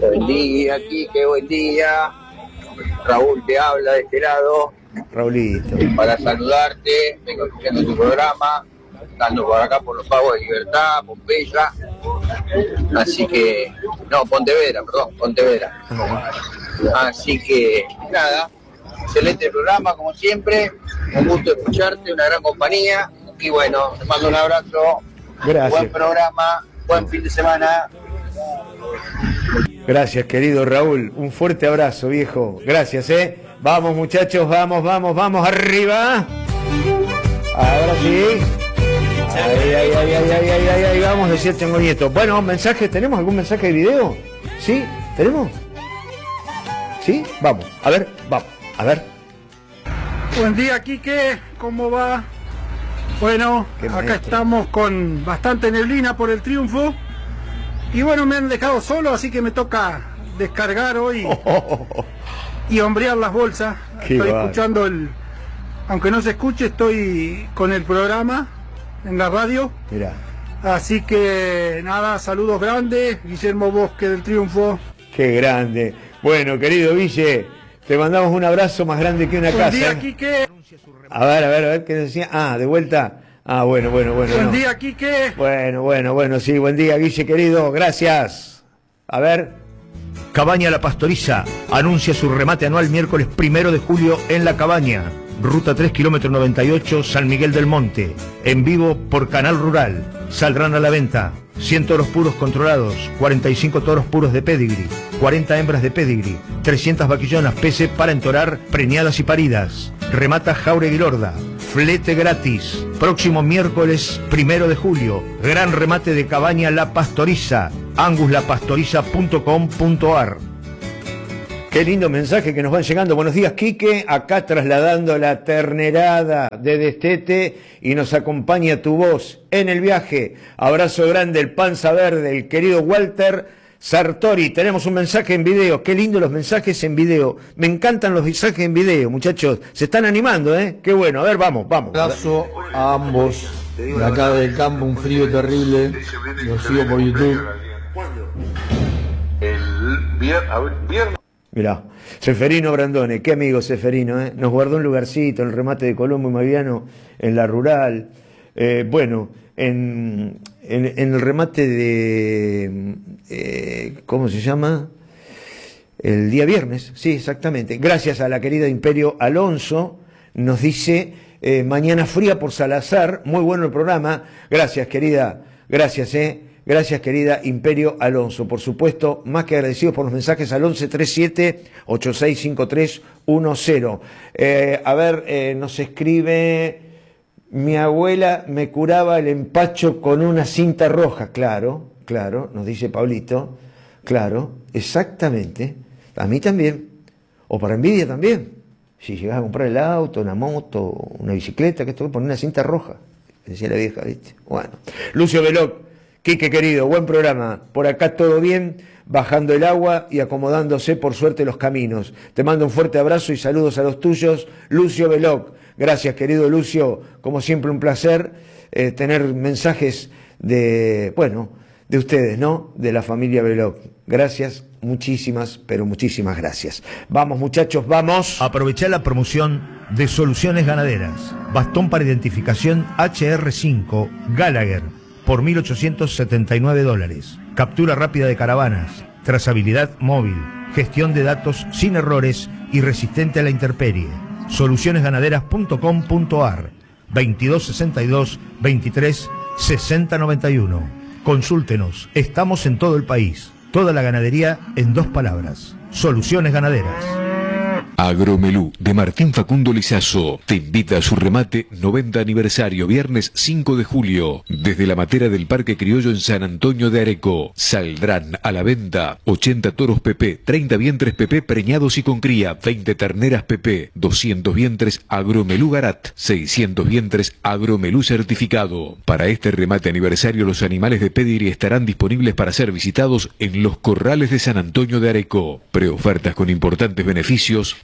Buen día, Quique, buen día. Raúl te habla de este lado. Raulito. Para saludarte, vengo escuchando tu programa, estando por acá por los Pagos de Libertad, Pompeya. Así que, no, Pontevedra, perdón, Pontevedra. Así que, nada, excelente programa, como siempre. Un gusto escucharte, una gran compañía. Y bueno, te mando un abrazo. Gracias. Buen programa, buen fin de semana. Gracias, querido Raúl. Un fuerte abrazo, viejo. Gracias, Vamos, muchachos, vamos, arriba. Ahora sí. Ahí, vamos, decía el Chango Nieto. Bueno, mensaje, ¿tenemos algún mensaje de video? ¿Sí? ¿Tenemos? ¿Sí? Vamos, a ver. Buen día, Quique, ¿cómo va? Bueno, acá estamos con bastante neblina por el triunfo. Y bueno, me han dejado solo, así que me toca descargar hoy y hombrear las bolsas. Estoy escuchando aunque no se escuche, estoy con el programa en la radio. Mirá. Así que nada, saludos grandes, Guillermo Bosque del Triunfo. Qué grande. Bueno, querido Guille, te mandamos un abrazo más grande que una casa. Buen día, Quique. A ver, ¿qué decía? De vuelta. Bueno. Buen día, Quique. Bueno, sí, buen día, Guille, querido, gracias. A ver. Cabaña La Pastoriza anuncia su remate anual miércoles 1 de julio en La Cabaña. Ruta 3, kilómetro 98, San Miguel del Monte. En vivo por Canal Rural. Saldrán a la venta 100 toros puros controlados, 45 toros puros de pedigree, 40 hembras de pedigree, 300 vaquillonas PC para entorar, preñadas y paridas. Remata Jauregui Lorda. Flete gratis. Próximo miércoles 1 de julio. Gran remate de Cabaña La Pastoriza. anguslapastoriza.com.ar. Qué lindo mensaje que nos van llegando. Buenos días, Quique. Acá trasladando la ternerada de Destete y nos acompaña tu voz en el viaje. Abrazo grande, el panza verde, el querido Walter Sartori. Tenemos un mensaje en video. Qué lindo los mensajes en video. Me encantan los mensajes en video, muchachos. Se están animando, ¿eh? Qué bueno. A ver, vamos. Abrazo a ambos. De acá del campo, un frío terrible. Los sigo por YouTube. El viernes. Mirá, Seferino Brandone, qué amigo Seferino, nos guardó un lugarcito, el remate de Colombo y Maviano en la rural. Bueno, en el remate de, ¿cómo se llama? El día viernes, sí, exactamente. Gracias a la querida Imperio Alonso, nos dice, mañana fría por Salazar, muy bueno el programa. Gracias, querida, gracias, Gracias, querida Imperio Alonso. Por supuesto, más que agradecidos por los mensajes al 1137-865310. A ver, nos escribe, mi abuela me curaba el empacho con una cinta roja. Claro, nos dice Pablito. Claro, exactamente. A mí también. O para envidia también. Si llegás a comprar el auto, una moto, una bicicleta, que esto, poner una cinta roja. Decía la vieja, ¿viste? Bueno. Lucio Veloc. Quique querido, buen programa. Por acá todo bien, bajando el agua y acomodándose por suerte los caminos. Te mando un fuerte abrazo y saludos a los tuyos, Lucio Veloc. Gracias, querido Lucio. Como siempre, un placer tener mensajes de ustedes, ¿no? De la familia Veloc. Gracias, muchísimas gracias. Vamos, muchachos, vamos. Aprovechá la promoción de Soluciones Ganaderas. Bastón para identificación HR5 Gallagher. Por $1.879. Captura rápida de caravanas, trazabilidad móvil, gestión de datos sin errores y resistente a la intemperie. Solucionesganaderas.com.ar 2262 23 60 91. Consúltenos, estamos en todo el país. Toda la ganadería en 2 palabras. Soluciones Ganaderas. Agromelú de Martín Facundo Lizazo te invita a su remate 90 aniversario, viernes 5 de julio, desde la matera del Parque Criollo en San Antonio de Areco. Saldrán a la venta 80 toros PP, 30 vientres PP preñados y con cría, 20 terneras PP, 200 vientres Agromelú Garat, 600 vientres Agromelú certificado. Para este remate aniversario, los animales de pedigree estarán disponibles para ser visitados en los corrales de San Antonio de Areco. Preofertas con importantes beneficios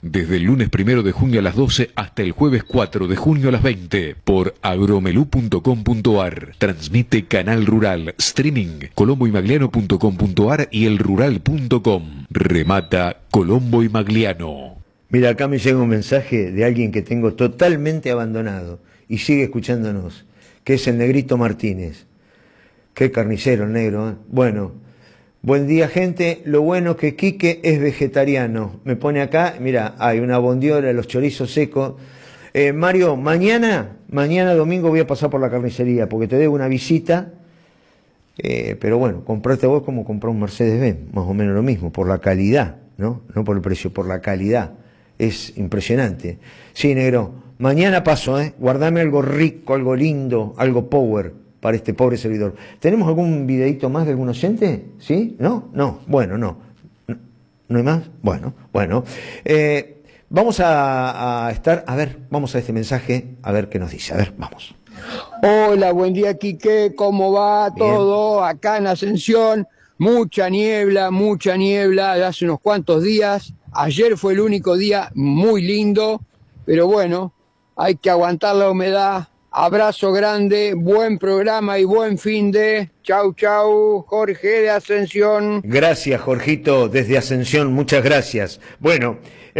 desde el lunes 1 de junio a las 12 hasta el jueves 4 de junio a las 20 por agromelú.com.ar. Transmite Canal Rural, streaming colomboymagliano.com.ar y elrural.com. Remata Colombo y Magliano. Mira, acá me llega un mensaje de alguien que tengo totalmente abandonado y sigue escuchándonos, que es el Negrito Martínez. Qué carnicero el negro, ¿eh? Bueno, buen día, gente. Lo bueno que Quique es vegetariano. Me pone acá, mira, hay una bondiola, los chorizos secos. Mario, mañana domingo voy a pasar por la carnicería porque te debo una visita. Pero bueno, comprarte vos como comprar un Mercedes-Benz, más o menos lo mismo, por la calidad, ¿no? No por el precio, por la calidad. Es impresionante. Sí, negro, mañana paso, guardame algo rico, algo lindo, algo power para este pobre servidor. ¿Tenemos algún videito más de algún oyente? ¿Sí? ¿No? No. Bueno, no. ¿No hay más? Bueno. Vamos a estar, a ver, vamos a este mensaje, a ver qué nos dice. A ver, vamos. Hola, buen día, Quique, ¿cómo va todo? Bien. Acá en Ascensión, mucha niebla, de hace unos cuantos días. Ayer fue el único día muy lindo, pero bueno, hay que aguantar la humedad. Abrazo grande, buen programa y buen fin de... Chau, Jorge de Ascensión. Gracias, Jorgito, desde Ascensión, muchas gracias. Bueno,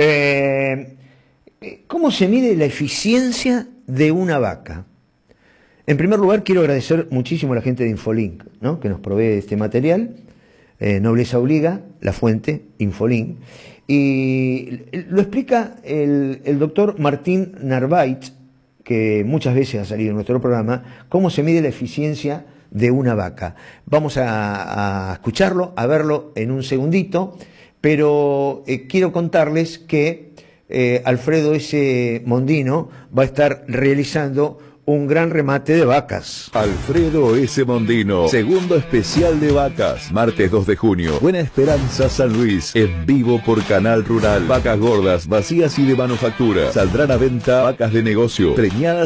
¿cómo se mide la eficiencia de una vaca? En primer lugar, quiero agradecer muchísimo a la gente de Infolink, ¿no?, que nos provee este material. Nobleza obliga, la fuente, Infolink. Y lo explica el doctor Martín Narváez, que muchas veces ha salido en nuestro programa, cómo se mide la eficiencia de una vaca. Vamos a escucharlo, a verlo en un segundito, pero quiero contarles que Alfredo S. Mondino va a estar realizando un gran remate de vacas. Alfredo S. Mondino, segundo especial de vacas, martes 2 de junio, Buena Esperanza, San Luis, en vivo por Canal Rural. Vacas gordas, vacías y de manufactura. Saldrán a venta vacas de negocio, preñadas